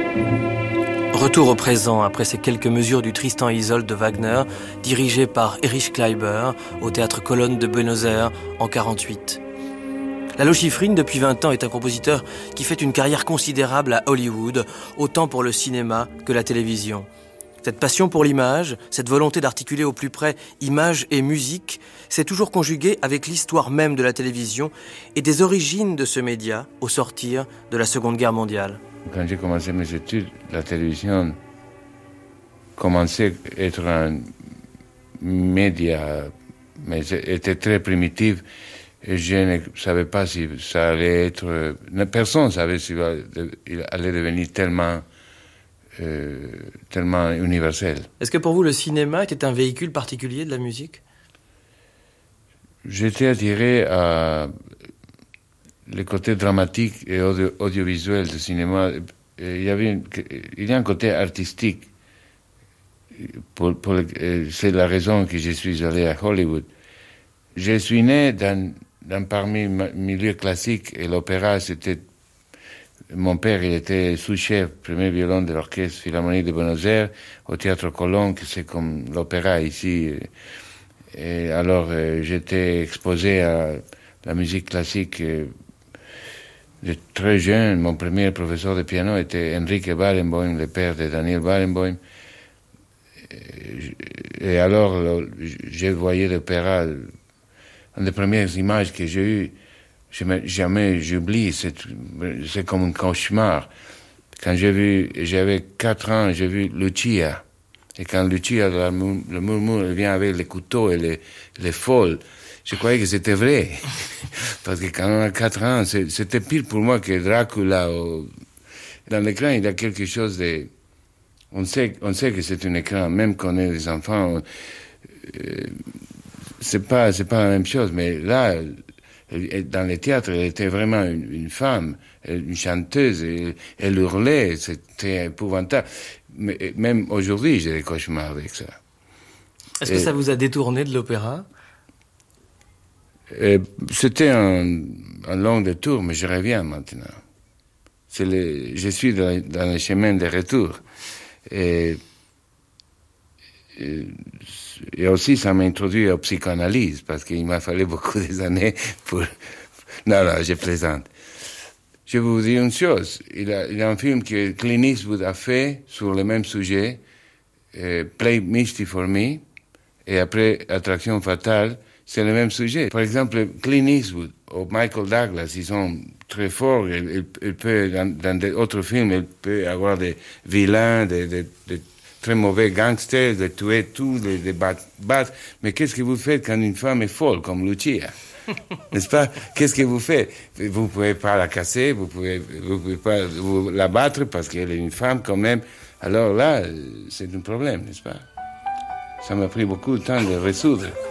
Retour au présent après ces quelques mesures du Tristan et Isolde de Wagner, dirigé par Erich Kleiber au théâtre Colonne de Buenos Aires en 1948. Lalo Schifrin, depuis 20 ans, est un compositeur qui fait une carrière considérable à Hollywood, autant pour le cinéma que la télévision. Cette passion pour l'image, cette volonté d'articuler au plus près image et musique, s'est toujours conjuguée avec l'histoire même de la télévision et des origines de ce média au sortir de la Seconde Guerre mondiale. Quand j'ai commencé mes études, la télévision commençait à être un média, mais était très primitif. Et je ne savais pas si ça allait être... Personne ne savait s'il allait devenir tellement universel. Est-ce que pour vous, le cinéma était un véhicule particulier de la musique ? J'étais attiré à le côté dramatique et audiovisuel du cinéma. Il y a un côté artistique. C'est la raison que je suis allé à Hollywood. Je suis né dans parmi le milieu classique et l'opéra, c'était... Mon père, il était sous-chef, premier violon de l'Orchestre Philharmonique de Buenos Aires, au Théâtre Colón, que c'est comme l'opéra ici. Et alors, j'étais exposé à la musique classique de très jeune. Mon premier professeur de piano était Enrique Barenboim, le père de Daniel Barenboim. Et alors, je voyais l'opéra. Une des premières images que j'ai eues, jamais j'oublie, c'est comme un cauchemar. Quand j'avais 4 ans, j'ai vu Lucia. Et quand Lucia, le murmure, elle vient avec les couteaux et les folles, je croyais que c'était vrai. Parce que quand on a 4 ans, c'était pire pour moi que Dracula. Dans l'écran, il y a quelque chose de... On sait que c'est un écran, même quand on est des enfants, c'est pas la même chose. Mais là, dans les théâtres, elle était vraiment une femme, une chanteuse, et elle hurlait, c'était épouvantable. Mais même aujourd'hui, j'ai des cauchemars avec ça. Est-ce que ça vous a détourné de l'opéra ? C'était un long détour, mais je reviens maintenant. Je suis dans le chemin de retour. Et aussi, ça m'a introduit aux psychanalyse, parce qu'il m'a fallu beaucoup d'années pour... Non, je plaisante. Je vais vous dire une chose. Il y a un film que Clint Eastwood a fait sur le même sujet, Play Misty for Me, et après Attraction Fatale, c'est le même sujet. Par exemple, Clint Eastwood ou Michael Douglas, ils sont très forts. Il peut, dans d'autres films, il peut avoir des vilains, des très mauvais gangsters, de tuer tout, de battre. Mais qu'est-ce que vous faites quand une femme est folle, comme Lucia? N'est-ce pas? Qu'est-ce que vous faites? Vous ne pouvez pas la casser, vous pouvez pas la battre parce qu'elle est une femme quand même. Alors là, c'est un problème, n'est-ce pas? Ça m'a pris beaucoup de temps de résoudre.